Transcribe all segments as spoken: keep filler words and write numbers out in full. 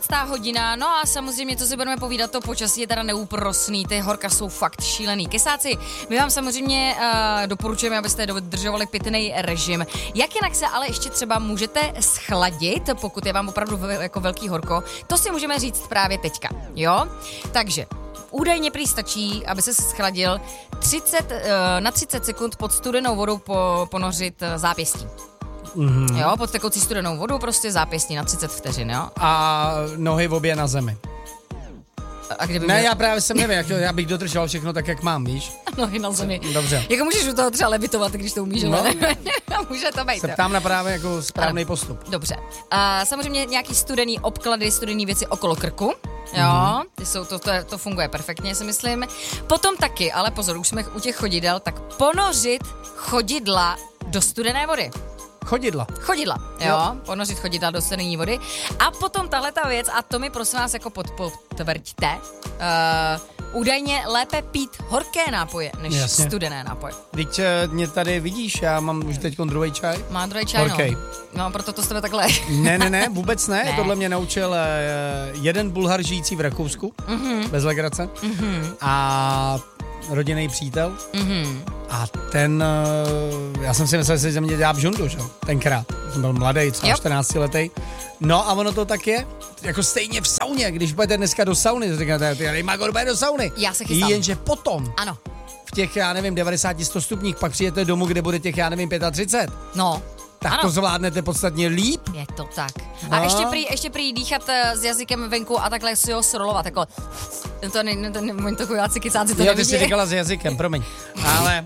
hodina, no a samozřejmě, co si budeme povídat, to počasí je teda neúprosný, ty horka jsou fakt šílený. Kesáci, my vám samozřejmě uh, doporučujeme, abyste dodržovali pitný režim. Jak jinak se ale ještě třeba můžete schladit, pokud je vám opravdu vel, jako velký horko, to si můžeme říct právě teďka, jo? Takže údajně prý stačí, aby se schladil třicet, uh, na třicet sekund pod studenou vodou po, ponořit uh, zápěstí. Mm-hmm. Jo, pod tekoucí studenou vodu, prostě zápěstí na třicet vteřin, jo. A nohy v obě na zemi. A kde by ne, měl... já právě jsem nevím, jak to, já bych dodržel všechno tak, jak mám, víš? Nohy na zemi. Dobře. Jako můžeš u toho třeba levitovat, když to umíš, no. ale může to být. Se ptám na právě jako správný postup. Dobře. A samozřejmě nějaký studený obklady, studený věci okolo krku. Jo, mm-hmm. ty jsou, to, to, to funguje perfektně, si myslím. Potom taky, ale pozor, už jsme u těch chodidel, tak ponořit chodidla do studené vody. Chodidla. Chodidla, jo, jo. Ponořit chodidla do studené vody. A potom tahle ta věc, a to mi prosím vás jako potvrďte, uh, údajně lépe pít horké nápoje, než Jasně. studené nápoje. Teď mě tady vidíš, já mám už teď druhý čaj. Má druhý čaj, Horkej. no. No, proto to s tebe takhle. Ne, ne, ne, vůbec ne. ne. Tohle mě naučil uh, jeden Bulhar žijící v Rakousku, mm-hmm. bez legrace. Mm-hmm. A rodinný přítel. Mm-hmm. A ten, já jsem si myslel, že se ze mě dělá bžundu, že? Tenkrát. Jsem byl mladý, třeba čtrnáctiletý. No a ono to tak je, jako stejně v sauně, když půjdete dneska do sauny, říkáte, ty ale Magor, bude do sauny. Já se chystám. Jenže potom, ano. v těch, já nevím, devadesát sto stupních, pak přijete domů, kde bude těch, já nevím, třicet pět. No. Tak ano. to zvládnete podstatně líp. Je to tak. No. A ještě prý, ještě prý dýchat s jazykem venku a takhle si ho srolovat, jako... To ne, to ne, to chujáci kysáci to Jo, nevidí. ty jsi říkala s jazykem, promiň. Ale...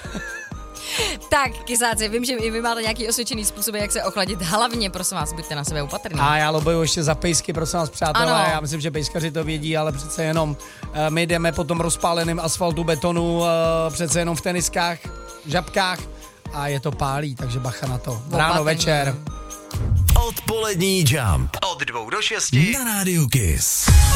Tak, kysáci, vím, že i vy máte nějaký osvědčený způsob, jak se ochladit. Hlavně, prosím vás, buďte na sebe opatrní. A já lobuju ještě za pejsky, prosím vás, přátelé. Ano. Já myslím, že pejskaři to vědí, ale přece jenom uh, my jdeme po tom rozpáleném asfaltu, betonu, uh, přece jenom v teniskách, žabkách a je to pálí, takže bacha na to. Ráno, večer. Odpolední Jump. Od dvou do šesti na Rádiu Kiss.